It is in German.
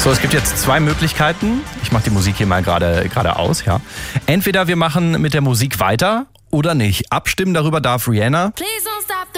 So, es gibt jetzt zwei Möglichkeiten. Ich mache die Musik hier mal gerade aus, ja. Entweder wir machen mit der Musik weiter oder nicht. Abstimmen darüber darf Rihanna. Please